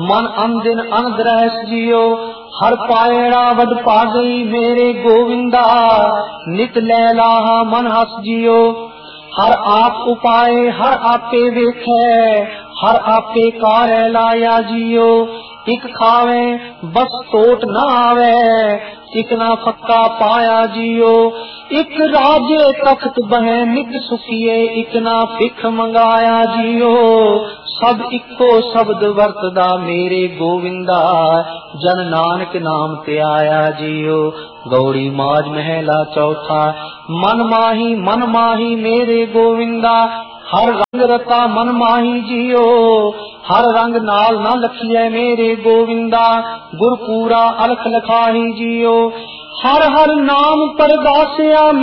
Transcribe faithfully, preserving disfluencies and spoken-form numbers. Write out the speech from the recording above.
मन अनदिन अनद रहस जियो। हर पायड़ा वड पागई मेरे गोविंदा, नित लैलाहा मन हस जियो। हर आप उपाय हर आपे वेखे, हर आपे कार्य लाया जियो। इक खावे बस टोट न आवे, इक ना फक्का पाया जियो। इक राजे तख्त बहे नित सुखिए, इक ना भिख मंगाया जियो। सब इको शब्द वरतदा मेरे गोविंदा, जन नानक नाम ते आया जियो। गौड़ी माज महला चौथा। मन माही मन माही मेरे गोविंदा, हर रंग रता मन माही जियो। हर रंग नाल न लखिए मेरे गोविंदा, गुरपूरा अलख लखाही जियो। हर हर नाम परगासिया